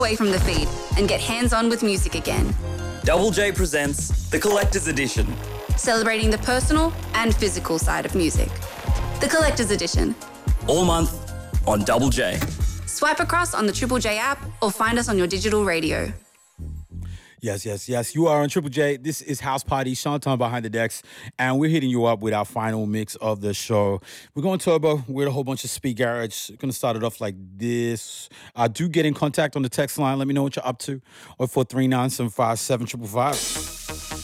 away from the feed and get hands-on with music again. Double J presents The Collector's Edition. Celebrating the personal and physical side of music. The Collector's Edition. All month on Double J. Swipe across on the Triple J app or find us on your digital radio. Yes. You are on Triple J. This is House Party. Sean Tom behind the decks. And we're hitting you up with our final mix of the show. We're going turbo with a whole bunch of speed garage. Going to start it off like this. Do get in contact on the text line. Let me know what you're up to. Or 439-757-555.